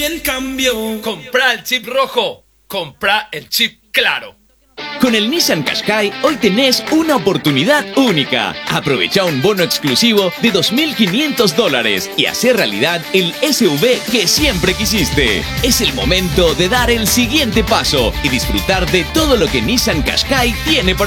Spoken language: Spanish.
también cambió. Compra el chip rojo. Compra el chip claro. Con el Nissan Qashqai hoy tenés una oportunidad única. Aprovecha un bono exclusivo de $2.500 y hacer realidad el SUV que siempre quisiste. Es el momento de dar el siguiente paso y disfrutar de todo lo que Nissan Qashqai tiene para